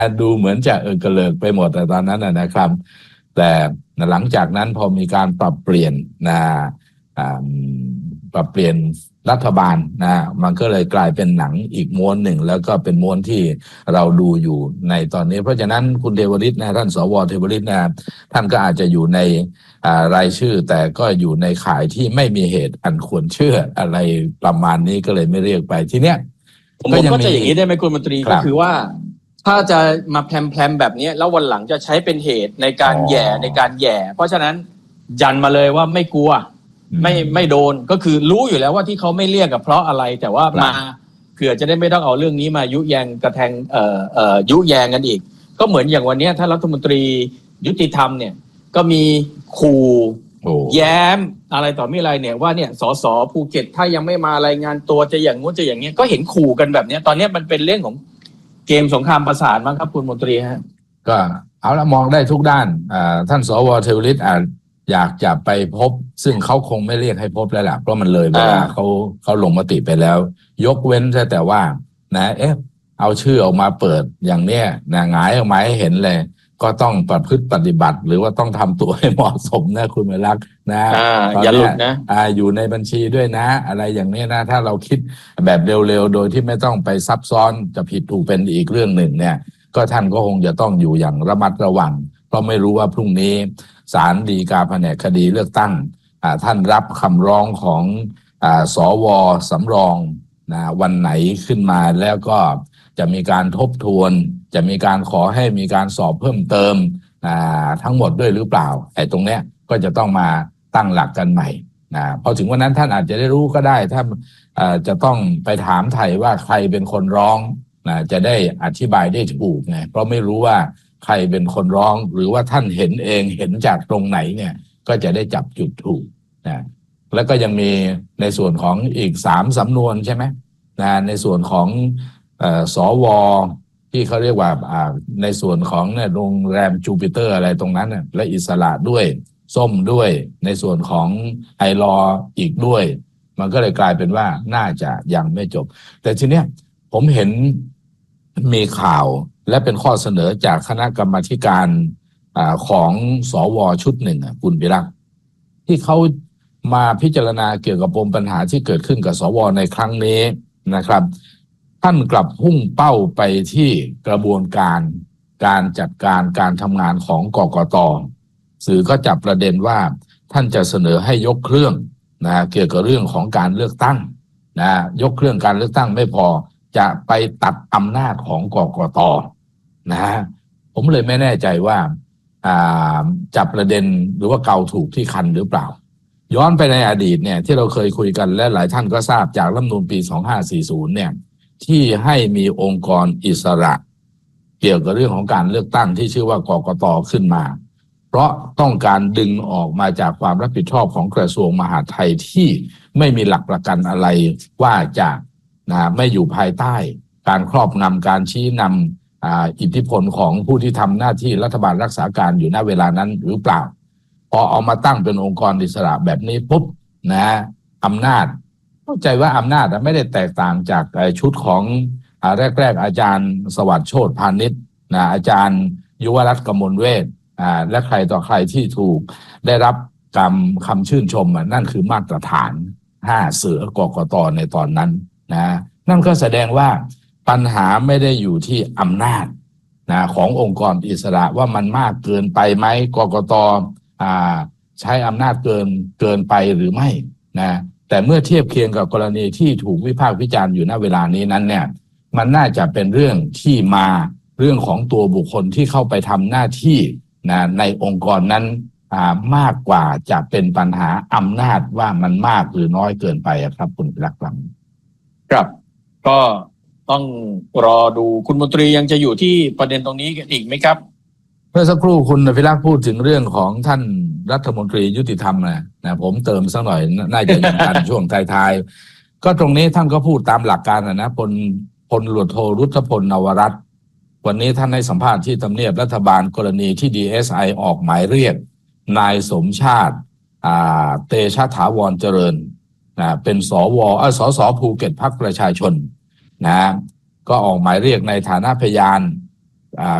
ดูเหมือนจะกระเลิกไปหมดแต่ตอนนั้นนะครับแต่หลังจากนั้นพอมีการปรับเปลี่ยนอ่าปรับเปลี่ยนรัฐบาลมันก็เลยกลายเป็นหนังอีกม้วนหนึ่งแล้วก็เป็นม้วนที่เราดูอยู่ในตอนนี้เพราะฉะนั้นคุณเทวฤทธิ์ท่านสวเทวฤทธิ์ท่านก็อาจจะอยู่ในรายชื่อแต่ก็อยู่ในข่ายที่ไม่มีเหตุอันควรเชื่ออะไรประมาณนี้ก็เลยไม่เรียกไปทีเนี้ยผมก็จะอย่างนี้ได้ไหมคุณมนตรีก็คือว่าถ้าจะมาแพรมแบบนี้แล้ววันหลังจะใช้เป็นเหตุในการแย่เพราะฉะนั้นยันมาเลยว่าไม่กลัวไม่โดนก็คือรู้อยู่แล้วว่าที่เขาไม่เรียกกับเพราะอะไรแต่ว่ามาเผื่อจะได้ไม่ต้องเอาเรื่องนี้มายุแยงกระแทงยุแยงกันอีกก็เหมือนอย่างวันนี้ถ้ารัฐมนตรียุติธรรมเนี่ยก็มีขู่แย้มอะไรต่อมีอะไรเนี่ยว่าเนี่ยสสภูเก็ตถ้ายังไม่มารายงานตัวจะอย่างงู้นจะอย่างเงี้ยก็เห็นขู่กันแบบนี้ตอนนี้มันเป็นเรื่องของเกมสงครามประสาทมั้งครับคุณมนตรีฮะก็เอาละมองได้ทุกด้านท่านสวเทวฤทธิ์อยากจะไปพบซึ่งเขาคงไม่เรียกให้พบแล้วล่ะเพราะมันเลยเวลาเขาลงมติไปแล้วยกเว้นแต่ว่าเอาชื่อออกมาเปิดอย่างเนี้ยหงายออกมาให้เห็นเลยก็ต้องประพฤติปฏิบัติหรือว่าต้องทำตัวให้เหมาะสมนะคุณเมลักอย่าหลุดนะอยู่ในบัญชีด้วยนะอะไรอย่างนี้นะถ้าเราคิดแบบเร็วๆโดยที่ไม่ต้องไปซับซ้อนจะผิดถูกเป็นอีกเรื่องหนึ่งเนี่ยก็ท่านก็คงจะต้องอยู่อย่างระมัดระวังเพราะไม่รู้ว่าพรุ่งนี้ศาลฎีกาแผนกคดีเลือกตั้งท่านรับคำร้องของสวสำรองวันไหนขึ้นมาแล้วก็จะมีการทบทวนจะมีการขอให้มีการสอบเพิ่มเติมทั้งหมดด้วยหรือเปล่าไอ้ตรงเนี้ยก็จะต้องมาตั้งหลักกันใหม่พอถึงวันนั้นท่านอาจจะได้รู้ก็ได้ถ้าจะต้องไปถามไทยว่าใครเป็นคนร้องจะได้อธิบายได้ถูกไงเพราะไม่รู้ว่าใครเป็นคนร้องหรือว่าท่านเห็นเองเห็นจากตรงไหนเนี่ยก็จะได้จับจุดถูกแล้วก็ยังมีในส่วนของอีก3สำนวนใช่ไหมในส่วนของสวที่เขาเรียกว่าในส่วนของโรงแรมจูปิเตอร์อะไรตรงนั้นและอิสระด้วยส้มด้วยในส่วนของไอลออีกด้วยมันก็เลยกลายเป็นว่าน่าจะยังไม่จบแต่ทีเนี้ยผมเห็นมีข่าวและเป็นข้อเสนอจากคณะกรรมาการของสวชุดหนึ่งคุณพิรักษ์ที่เขามาพิจารณาเกี่ยวกับปมปัญหาที่เกิดขึ้นกับสวในครั้งนี้นะครับท่านกลับพุ่งเป้าไปที่กระบวนการจัดการการทำงานของกกต.สื่อก็จับประเด็นว่าท่านจะเสนอให้ยกเครื่องเกี่ยวกับเรื่องของการเลือกตั้งยกเครื่องการเลือกตั้งไม่พอจะไปตัดอำนาจของกกต.ผมเลยไม่แน่ใจว่าจับประเด็นหรือว่าเกาถูกที่คันหรือเปล่าย้อนไปในอดีตเนี่ยที่เราเคยคุยกันและหลายท่านก็ทราบจากรัฐธรรมนูญปี2540เนี่ยที่ให้มีองค์กรอิสระเกี่ยวกับเรื่องของการเลือกตั้งที่ชื่อว่ากกต.ขึ้นมาเพราะต้องการดึงออกมาจากความรับผิดชอบของกระทรวงมหาดไทยที่ไม่มีหลักประกันอะไรว่าจะไม่อยู่ภายใต้การครอบงำการชี้นำอิทธิพลของผู้ที่ทำหน้าที่รัฐบาลรักษาการอยู่ณเวลานั้นหรือเปล่าพอเอามาตั้งเป็นองค์กรอิสระแบบนี้ปุ๊บอำนาจเข้าใจว่าอำนาจไม่ได้แตกต่างจากชุดของแรกอาจารย์สวัสดิ์โชติพานิชอาจารย์ยุวรัตน์กมลเวชและใครต่อใครที่ถูกได้รับคำชื่นชมนั่นคือมาตรฐาน5เสือกกต.ในตอนนั้นนั่นก็แสดงว่าปัญหาไม่ได้อยู่ที่อำนาจขององค์กรอิสระว่ามันมากเกินไปไหมกกต.ใช้อำนาจเกินไปหรือไม่แต่เมื่อเทียบเคียงกับกรณีที่ถูกวิพากษ์วิจารณ์อยู่ณเวลานี้นั้นเนี่ยมันน่าจะเป็นเรื่องที่มาเรื่องของตัวบุคคลที่เข้าไปทำหน้าที่ในองค์กรนั้นมากกว่าจะเป็นปัญหาอำนาจว่ามันมากหรือน้อยเกินไปครับคุณพิรักษ์ครับก็ต้องรอดูคุณมนตรียังจะอยู่ที่ประเด็นตรงนี้กันอีกไหมครับเมื่อสักครู่คุณพิรักษ์พูดถึงเรื่องของท่านรัฐมนตรียุติธรรมนะผมเติมสักหน่อยน่าจะยังทัน ช่วงท้ายๆก็ตรงนี้ท่านก็พูดตามหลักการพลตำรวจโทรุทธพลนวรัตน์วันนี้ท่านให้สัมภาษณ์ที่ทำเนียบรัฐบาลกรณีที่ DSI ออกหมายเรียกนายสมชาติเตชะถาวรเจริญเป็นสสภูเก็ตพรรคประชาชนก็ออกหมายเรียกในฐานะพยาน